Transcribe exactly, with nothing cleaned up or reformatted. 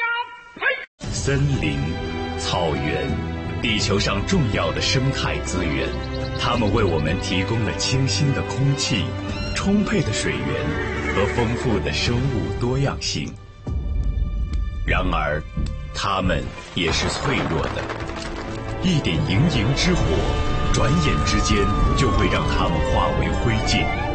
森林、草原，地球上重要的生态资源，它们为我们提供了清新的空气、充沛的水源和丰富的生物多样性。然而，它们也是脆弱的，一点营营之火，转眼之间就会让它们化为灰烬。